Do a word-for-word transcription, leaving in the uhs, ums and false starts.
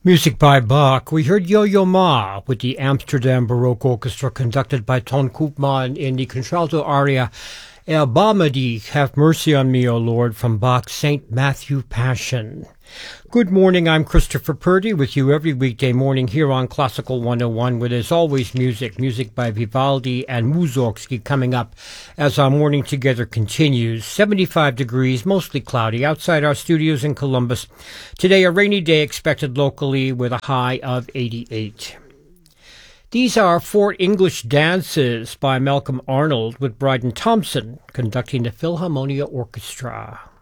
Music by Bach. We heard Yo-Yo Ma with the Amsterdam Baroque Orchestra conducted by Ton Koopman in the contralto aria Erbarme dich, Have Mercy on Me, O Lord, from Bach's Saint Matthew Passion. Good morning, I'm Christopher Purdy with you every weekday morning here on Classical one oh one, where there's always music, music by Vivaldi and Mussorgsky coming up as our morning together continues. seventy-five degrees, mostly cloudy, outside our studios in Columbus. Today a rainy day expected locally with a high of eighty-eight. These are four English dances by Malcolm Arnold with Bryden Thompson conducting the Philharmonia Orchestra.